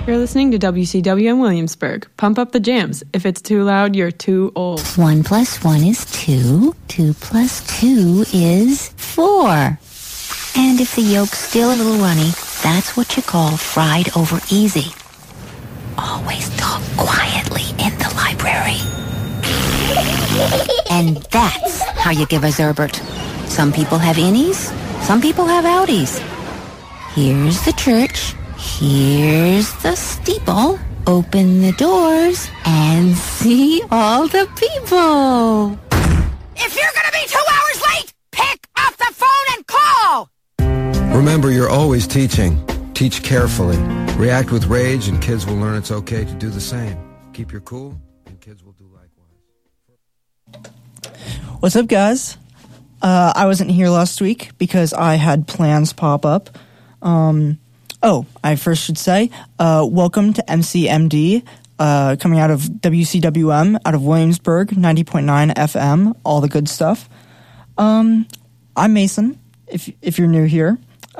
You're listening to WCW in Williamsburg. Pump up the jams. If it's too loud, you're too old. 1 + 1 is 2. 2 + 2 is 4. And if the yolk's still a little runny, that's what you call fried over easy. Always talk quietly in the library. And that's how you give a Zerbert. Some people have innies, some people have outies. Here's the church, here's the steeple. Open the doors and see all the people. If you're gonna be 2 hours late, pick up the phone and call! Remember, you're always teaching. Teach carefully. React with rage and kids will learn it's okay to do the same. Keep your cool and kids will do likewise. What's up, guys? I wasn't here last week because I had plans pop up. I first should say, welcome to MCMD, coming out of WCWM, out of Williamsburg, 90.9 FM, all the good stuff. I'm Mason, if you're new here.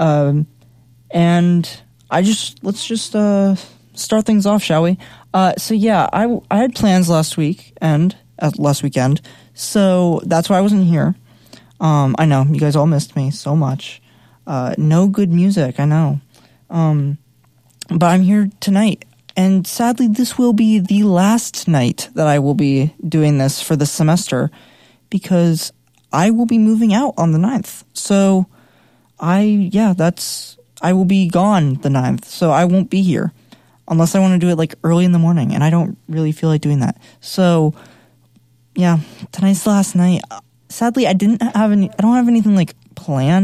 And let's just start things off, shall we? So yeah, I had plans last weekend, so that's why I wasn't here. I know, you guys all missed me so much. No good music, I know. But I'm here tonight, and sadly this will be the last night that I will be doing this for this semester, because I will be moving out on the 9th. So, I will be gone the 9th, so I won't be here. Unless I want to do it like early in the morning, and I don't really feel like doing that. So, yeah, tonight's the last night. Sadly, I don't have anything like planned.